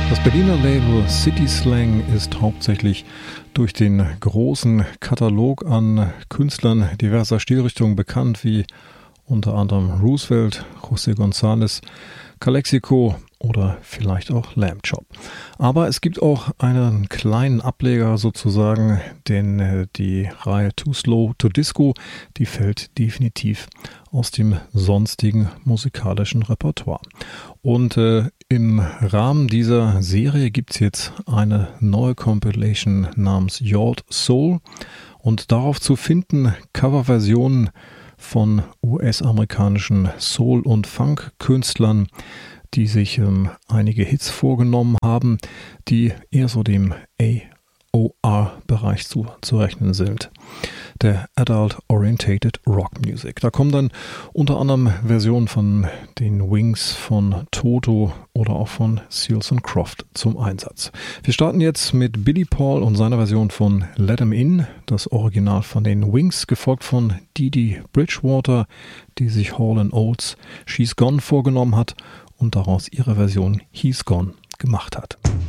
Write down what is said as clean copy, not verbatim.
Das Berliner Label City Slang ist hauptsächlich durch den großen Katalog an Künstlern diverser Stilrichtungen bekannt, wie unter anderem Roosevelt, José González, Calexico oder vielleicht auch Lamb Chop. Aber es gibt auch einen kleinen Ableger sozusagen, denn die Reihe Too Slow to Disco, die fällt definitiv aus dem sonstigen musikalischen Repertoire. Und im Rahmen dieser Serie gibt es jetzt eine neue Compilation namens Your Soul und darauf zu finden Coverversionen von US-amerikanischen Soul- und Funk-Künstlern, die sich einige Hits vorgenommen haben, die eher so dem AOR-Bereich zurechnen sind. Der Adult Orientated Rock Music. Da kommen dann unter anderem Versionen von den Wings, von Toto oder auch von Seals & Croft zum Einsatz. Wir starten jetzt mit Billy Paul und seiner Version von Let 'Em In, das Original von den Wings, gefolgt von Dee Dee Bridgewater, die sich Hall & Oates She's Gone vorgenommen hat und daraus ihre Version He's Gone gemacht hat.